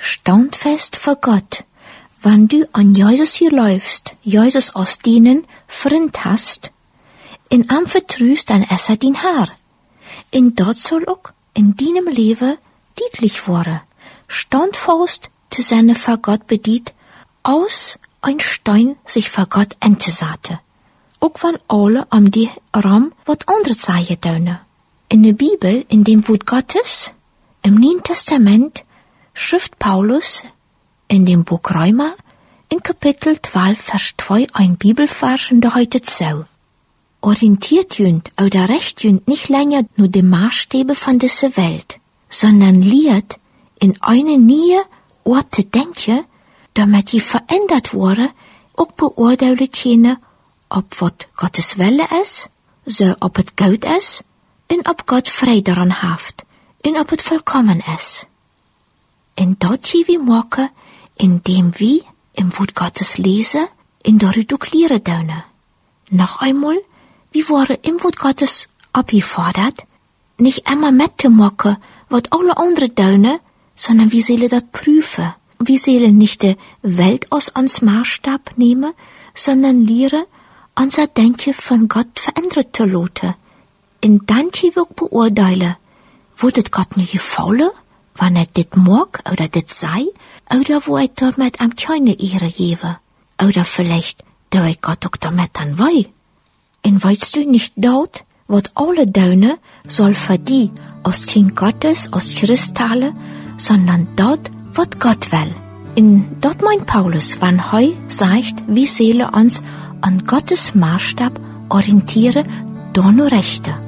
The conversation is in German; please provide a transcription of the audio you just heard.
standfest vor Gott. Wenn du an Jesus hier läufst, Jesus als dienen Freund hast, in am vertrust dann es er din Herr. In dort soll auch in deinem Leben deutlich worden. Standfest zu seine vor Gott bedient, aus ein Stein sich vor Gott entesate. Auch wenn alle am die Ram wat andere Zeichen tun. In der Bibel, in dem Wort Gottes, im Neuen Testament, schrift Paulus in dem Buch Römer, in Kapitel 12, Vers 2, ein Bibelvers und da heute so. Orientiert jünd oder recht jünd nicht länger nur die Maßstäbe von dieser Welt, sondern lehrt in eine neue Orte denken, damit die verändert wurde, auch beurteilt jene, ob wat Gottes Wille ist, so ob het gut ist, und ob Gott Freude daran haft, und ob het vollkommen ist. Und dort wir machen, indem wir im Wort Gottes lesen, in der Reduklieren dürfen. Noch einmal, wir waren im Wort Gottes abgefordert, nicht immer mitzumachen, was alle anderen tun, sondern wir sollen das prüfen. Wir sollen nicht die Welt als uns Maßstab nehmen, sondern lernen, unser Denken von Gott verändert zu lassen. Und dann wir auch beurteilen, wird es Gott nicht gefallen, wenn er das mag oder das sei, oder wo er damit am keine Ehre geben, oder vielleicht, da er Gott auch damit dann will. Und weißt du nicht dort, was alle tun, soll für die aus Kind Gottes, aus Christale, sondern dort, was Gott will. Und dort meint Paulus, wenn er sagt, wir sollen uns an Gottes Maßstab orientieren, da nur Rechte.